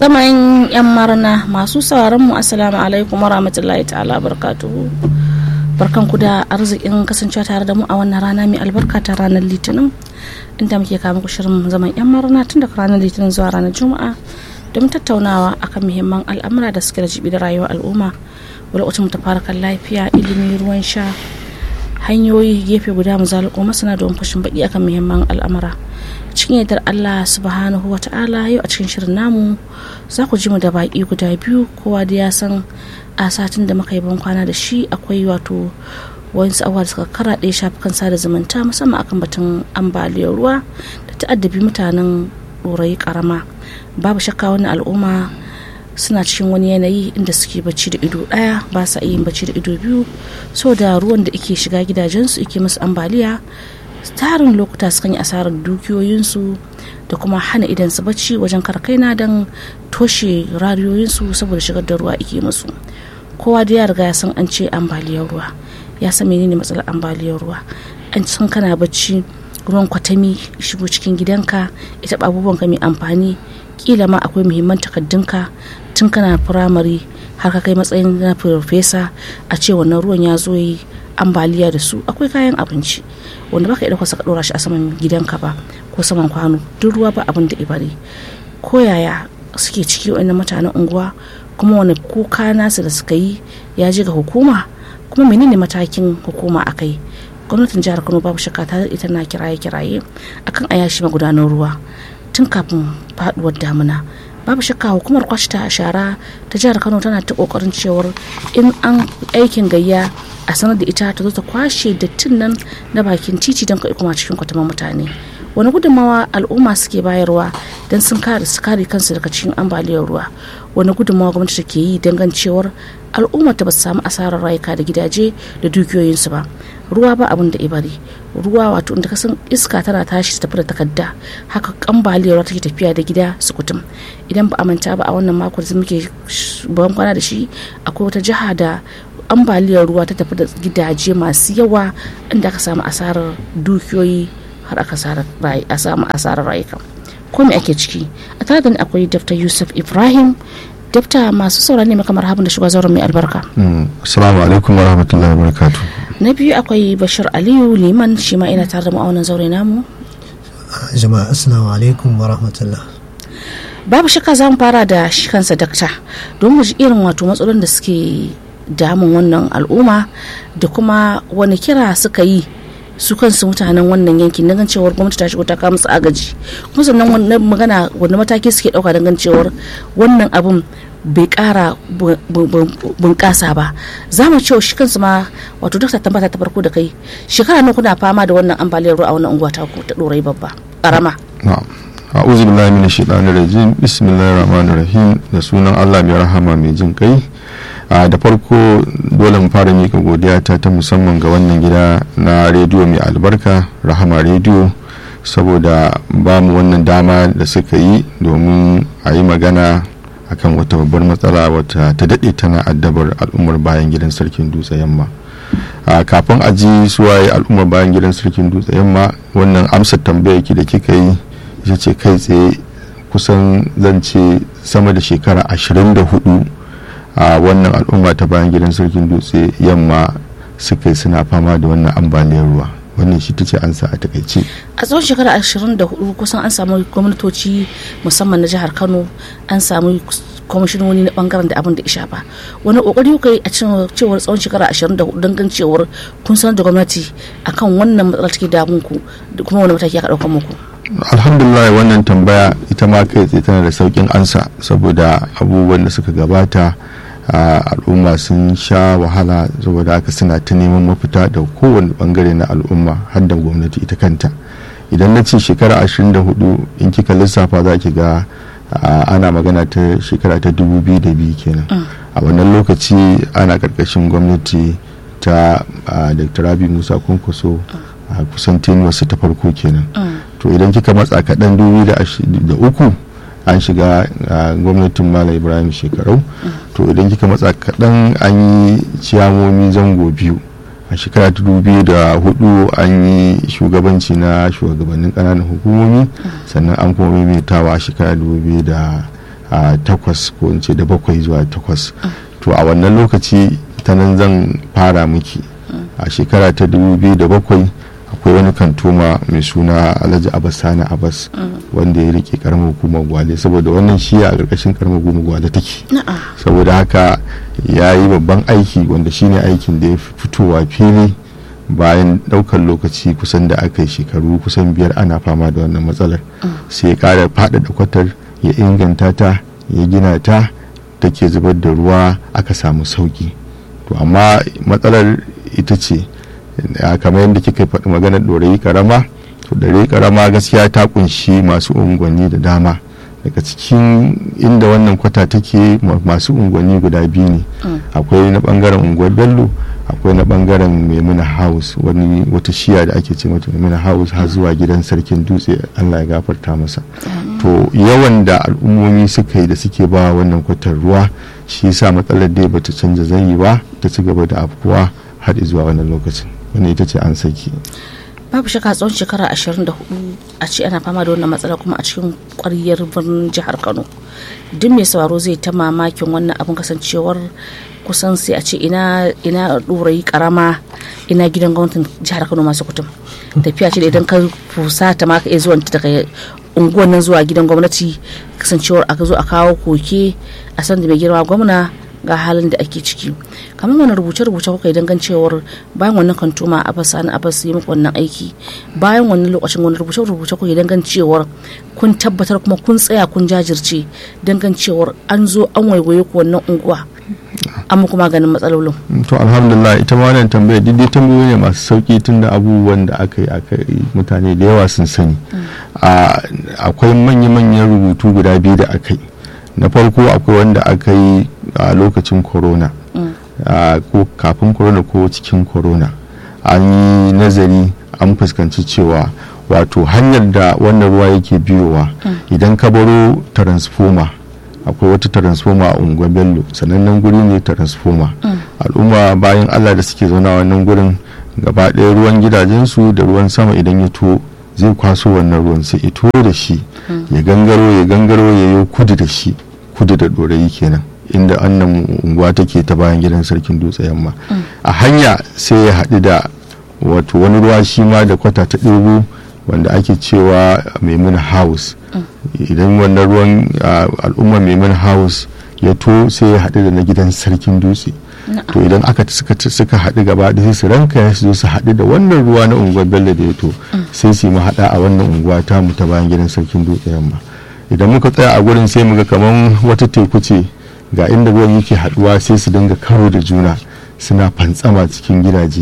Zaman yan marna masu sauraron mu assalamu alaikum warahmatullahi ta'ala barakatuhu. Barkanku da arzikin kasancewa tare da mu a wannan rana mai albarka ta ranar Litinin, inda muke kawo muku shirin zaman yan marna tun daga ranar Litinin zuwa ranar Juma'a don tattaunawa akan muhimman al'amura da suke da jibi da rayuwar al'umma. Lokacin ta fara kan lafiya, ilimi, ruwan sha, hanyoyi gefe guda mu zaluko masana don fashin baki akan muhimman al'amura. Cikin yardar Allah subhanahu wa ta'ala, yau a cikin shirin namu za ku ji mu da baki guda biyu. Kowa da ya san a satin da muka yi ban kwana da shi akwai wato wasu abubuwa da suka karaɗe shafukan sada zumunta musamman akan batun ambaliyar ruwa da ta'addabi mutanen ɗorayi karama. Babu shakka wannan al'umma suna cikin wani yanayi inda suke bacci da ido ɗaya, ba sa yin bacci da ido biyu, so da ruwan da ike shiga gidajensu ike musu ambaliya. Tarin lokuta sukan yi asarar dukiyoyinsu da kuma hana idansu bacci wajen karkaina don toshe radiyoyinsu saboda shigar da ruwa ike musu. Kowa da ya riga ya san an ce ambaliyar ruwa, ya san menene matsalar ambaliyar ruwa. An san kana bacci ruwan kwatami shigo cikin gidanka, ita abubuwanka mai amfani, kila ma akwai muhimman takaddunka tun kana firamare har ka kai matsayin na farfesa, a ce wannan ruwan ya zo yi ambaliya da su. Akwai kayan abinci wanda baka iya kwasa ka dora shi a saman gidanka ba ko saman kwano, duk ruwa ba abin da ibare. Ko yaya suke ciki wannan mutanen unguwa, kuma wani kuka nasu da suka yi ya je ga hukuma, kuma menene matakin hukuma akai? Gwamnatin jihar Kano babu shakka ta ita na kiraye akan a yashi magudanar ruwa tun kafin faduwar damuna. Babu shakka hukumar kwashe shara ta jihar Kano tana ta kokarin cewar in an aikin gayya a sanar da ita ta zo ta kwashe dattin nan na bakin titi don kai kuma cikin kwataman mutane. Wani gudunmawa al'umma suke bayarwa don su kare kansu daga cikin ambaliyar ruwa? Wani gudunmawa gwamnati take yi don cewar al'ummar ta ba su samu asarar rayuka da gidaje da dukiyoyinsu ba? Ruwa ba abin da ibari. Ruwa wato inda kasan iska tana tashi ta tafi da takarda, haka ambaliyar ruwa take tafiya da gida su kutum. Idan ba a manta ba, a wannan mako da muke ban kwana da shi, akwai wata jiha da ambaliyar ruwa ta tafi da gidaje masu yawa inda aka samu asarar dukiyoyi har aka samu asarar rayuka. Ko me ake ciki? A tare da ni akwai Dr. Yusuf Ibrahim. Dr. masu saurari ne kamar habin da shiga zauren mai albarka. Assalamu alaikum wa rahmatullahi wa barakatuh. Na biyu akwai Bashir Aliyu Liman, shi ma ina tare da mu a wannan zaure namu. Jama'a assalamu alaikum wa rahmatullah. Babu shakka za mu fara da shi kansa dakta don mu ji irin wato matsalolin da suke damun wannan al'umma da kuma wani kira suka yi su kansu mutanen wannan yankin don cewar gwamnati ta shigo ta kawo musu agaji, kuma sannan wannan magana wani mataki suke dauka don cewar wannan abun bai kara bunƙasa ba. Za mu cewa shi kansu ma wato dakta tambata ta farko da kai, shekara nawa kuna fama da wannan ambaliyar ruwa a wannan unguwa ta ku ta Dorayi babba karama? A'udhu billahi minash shaitanir rajim. Bismillahir rahmanir rahim. Da sunan Allah mai rahama mai jin kai. Da farko dole mu fara mika godiya ta musamman ga wannan gida na rediyo mai albarka, Rahama Rediyo, saboda ba mu wannan dama da suka yi domin a yi magana akan wata babbar matsala wata ta daɗe tana addabar al'ummar bayan gidan sarkin Dutse Yamma. Kafin a ji suwaye al'ummar bayan gidan sarkin Dutse Yamma, wannan amsar tambayar ki da kika yi ita ce kai tsaye kusan zan ce sama da shekara 24 a wannan al'umma ta bayan gidan sarkin Dutse Yamma suka yi suna fama da wannan ambaliyar ruwa. Wannan shi ta ce an sa a takaice. A tsawon shekara 24 kusan an samu gwamnatoci musamman na jihar Kano, an samu kwamishinoni na bangaren da abin da isha ba. Wani kokari kuka yi a cewar tsawon shekara 24 don gan cewar kun sanar da gwamnati akan wannan matsalar take damun ku da kuma wani mataki aka dauka muku? Alhamdulillah, wannan tambaya ita ma kai tsaye tana da saukin ansa, saboda abubuwan da suka gabata al'umma sun sha wahala, saboda haka suna ta neman mafita da kowane bangare na al'umma har da gwamnati ita kanta. Idan na ce shekara 24 in kika lissafa za ki ga ana magana ta shekara ta 2002 kenan. A wannan lokaci ana karkashin gwamnati ta Dr. Rabi Musa Kwankwaso, kusan tenuwarsa ta farko kenan. To idan kika matsa kaɗan 2003 an shiga gwamnatin Malam Ibrahim Shekarau. To idan kika matsa kaɗan an yi ciyamomi zango biyu. A shekara 2004 an yi shugabanci na shugabannin ƙananan hukumomi, sannan an kuma maimaitawa a shekara 2007 8 ko in ce da 7 zuwa 8. to a wannan lokaci ta nan zan fara miki. A shekara ta 2007 akwai wani kantoma mai suna Alhaji Abbas Sani Abbas wanda ya rike karamar hukumar Gwale, saboda wannan shiya a ƙarƙashin karamar hukumar Gwale take. Saboda haka ya yi babban aiki wanda shine aikin da ya fitowa fili bayan ɗaukar lokaci kusan da aka yi shekaru kusan 5 ana fama da wannan matsalar. Sai ya ƙara faɗaɗa kwatar, ya inganta ta, ya gina ta, take zubar da ruwa, aka samu sauki. To amma matsalar ita ce kamar yadda kika faɗi maganar ɗorayi karama. To ɗorayi karama gaskiya ta kunshi masu unguwanni da dama. Daga cikin inda wannan kwata take masu unguwanni guda 2 ne. Akwai na bangaren unguwar Bello, akwai na bangaren Maimuna House, wata shiya da ake ce mata Maimuna House har zuwa gidan Sarkin Dutse, Allah ya gafarta masa. To yawan da al'ummomi suka yi da suke ba wannan kwatar ruwa shi yasa matsalar dai bata canza zani ba, ta ci gaba da afkuwa har zuwa wannan lokacin. Wannan ita ce an saki. Babu shaka tsawon shekara 24 a ce ana fama da wannan matsala kuma a cikin ƙwaryar birnin jihar Kano. Duk mai sauraro zai ta mamakin wannan abin, kasancewar kusan sai a ce ina ɗorayi karama, ina gidan gwamnatin jihar Kano masu kutum. Tafiya ce da idan ka fusata ma ka iya zuwa daga unguwan nan zuwa gidan gwamnati, kasancewar aka zo a kawo koke a san da mai girma gwamna ga halin da ake ciki. Kamar wani rubuce-rubuce kuka yi dangancewar bayan wannan kantoma Abbas Sani Abbas yi muku wannan aiki, bayan wannan lokacin wani rubuce-rubuce kuka yi dangancewar kun tabbatar kuma kun tsaya kun jajirce dangancewar an zo an waiwaye ku wannan unguwa an muku maganin matsalolin. To alhamdulillah, ita ma wannan tambaya dai tambayoyi ne masu sauki tunda abubuwan da aka yi mutane da yawa sun sani. Akwai manya-manyan rubutu guda 2 da aka yi. Na farko akwai wanda aka yi a lokacin corona, ko kafin corona ko cikin corona. An yi nazari, an fuskanci cewa wato hanyar da wannan ruwa yake biyowa, idan ka baro transformer, akwai wata transformer a unguwar Bello, sanannen guri ne transformer. Al'umma bayan Allah da suke zauna wannan gurin, gaba ɗaya ruwan gidajensu da ruwan sama idan ya to zai kwaso wannan ruwan sai ito da shi ya gangaro ya yi kudu da shi, kudu da ɗorayi kenan, inda annan unguwa take ta bayan gidan Sarkin Dutse yamma. A hanya sai ya haɗu da wato wani ruwa shi ma da kwata ta ɗebo wanda ake cewa Maimuna House. Idan wannan ruwan al'umma Maimuna House ya to sai ya haɗu da na gidan Sarkin Dutse. To idan suka haɗu gaba da sai su ranka ya zo su haɗu da wannan ruwa na unguwar Bello da ya to sai su yi mahaɗa a wannan unguwa ta mu ta bayan gidan Sarkin Dutse yamma. Idan muka tsaya a gurin sai muga kaman wata teku ce, ga inda ruwan yake haɗuwa sai su dinga karo da juna suna fantsama cikin gidaje.